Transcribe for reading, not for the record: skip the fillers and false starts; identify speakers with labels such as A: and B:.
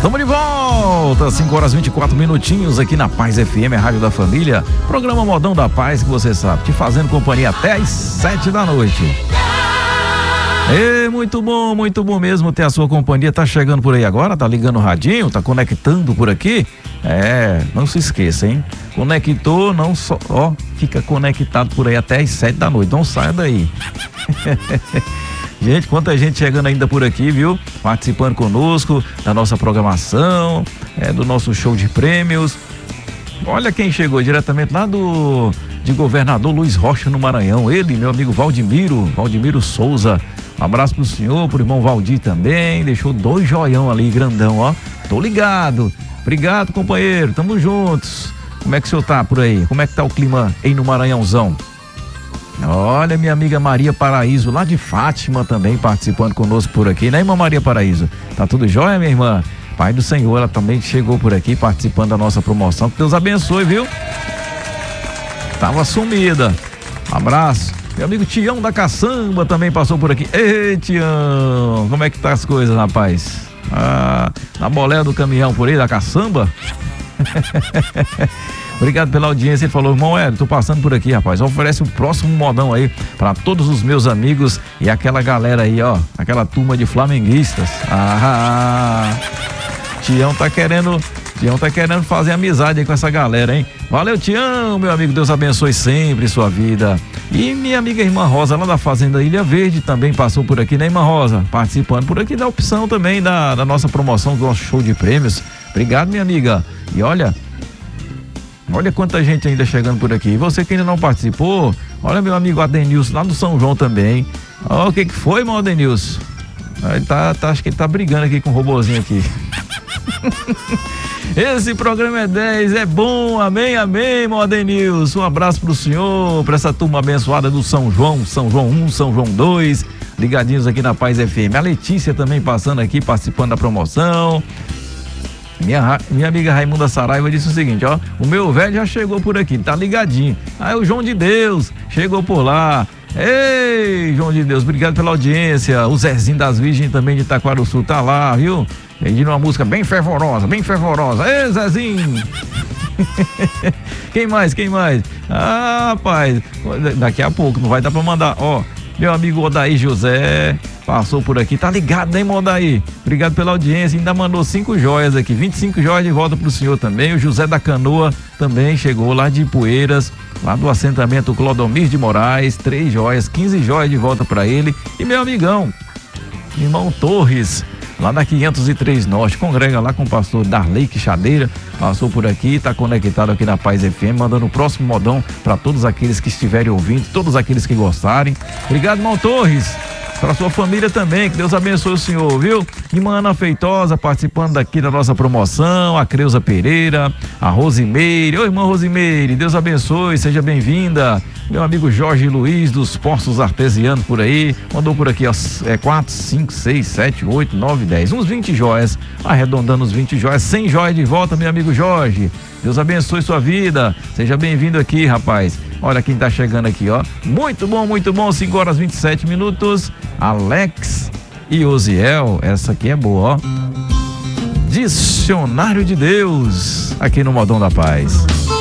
A: Estamos de volta, 5 horas 24 minutinhos aqui na Paz FM, a Rádio da Família. Programa Modão da Paz, que você sabe, te fazendo companhia até às 7 da noite. Muito bom mesmo ter a sua companhia. Tá chegando por aí agora, tá ligando o radinho, tá conectando por aqui? Não se esqueça, hein? Conectou, não só, fica conectado por aí até às 7 da noite, não saia daí. Gente, quanta gente chegando ainda por aqui, viu? Participando conosco da nossa programação, do nosso show de prêmios. Olha quem chegou diretamente lá de Governador Luiz Rocha, no Maranhão. Ele, meu amigo Valdemiro Souza. Um abraço pro senhor, pro irmão Valdir também. Deixou 2 joião ali, grandão, ó. Tô ligado. Obrigado, companheiro. Tamo juntos. Como é que o senhor tá por aí? Como é que tá o clima aí no Maranhãozão? Olha, minha amiga Maria Paraíso, lá de Fátima, também participando conosco por aqui, né, irmã Maria Paraíso? Tá tudo jóia, minha irmã? Pai do Senhor, ela também chegou por aqui participando da nossa promoção. Que Deus abençoe, viu? Tava sumida. Abraço. Meu amigo Tião da Caçamba também passou por aqui. Ei, Tião, como é que tá as coisas, rapaz? Na boleia do caminhão por aí, da Caçamba? Obrigado pela audiência. Ele falou, irmão, tô passando por aqui, rapaz. Oferece o próximo modão aí para todos os meus amigos e aquela galera aí, ó, aquela turma de flamenguistas. Tião tá querendo fazer amizade aí com essa galera, hein? Valeu, Tião, meu amigo, Deus abençoe sempre sua vida. E minha amiga irmã Rosa, lá da Fazenda Ilha Verde, também passou por aqui, né, irmã Rosa? Participando por aqui da opção também da nossa promoção, do nosso show de prêmios. Obrigado, minha amiga. E olha quanta gente ainda chegando por aqui. E você que ainda não participou, olha meu amigo Adenilson, lá do São João também. O que foi, irmão Adenilson? Ele acho que ele tá brigando aqui com o robozinho aqui. Esse programa é 10, é bom, amém, irmão Adenilson. Um abraço pro senhor, pra essa turma abençoada do São João 1, São João 2, ligadinhos aqui na Paz FM. A Letícia também passando aqui, participando da promoção. Minha amiga Raimunda Saraiva disse o seguinte, ó, o meu velho já chegou por aqui, tá ligadinho. Aí o João de Deus chegou por lá. Ei, João de Deus, obrigado pela audiência. O Zezinho das Virgens também de Itaquaruçu tá lá, viu? Pedindo uma música bem fervorosa. Ei, Zezinho! Quem mais? Rapaz, daqui a pouco não vai dar pra mandar, ó. Meu amigo Odaí José passou por aqui, tá ligado, né, irmão Odaí? Obrigado pela audiência, ainda mandou 5 joias aqui, 25 joias de volta pro senhor também. O José da Canoa também chegou lá de Ipueiras, lá do assentamento Clodomir de Moraes, 3 joias, 15 joias de volta pra ele. E meu amigão, irmão Torres, lá da 503 Norte, congrega lá com o pastor Darley Quixadeira, passou por aqui, tá conectado aqui na Paz FM, mandando o próximo modão para todos aqueles que estiverem ouvindo, todos aqueles que gostarem. Obrigado, irmão Torres, para sua família também, que Deus abençoe o senhor, viu? Irmã Ana Feitosa participando daqui da nossa promoção, a Creuza Pereira, a Rosimeire. Oi, irmã Rosimeire, Deus abençoe, seja bem-vinda. Meu amigo Jorge Luiz dos Postos Artesianos por aí, mandou por aqui, ó, 4, 5, 6, 7, 8, 9, 10, uns 20 joias, arredondando os 20 joias, 100 joias de volta, meu amigo Jorge. Deus abençoe sua vida, seja bem-vindo aqui, rapaz. Olha quem tá chegando aqui, ó. Muito bom, 5 horas 27 minutos. Alex e Osiel, essa aqui é boa, ó. Dicionário de Deus, aqui no Modão da Paz.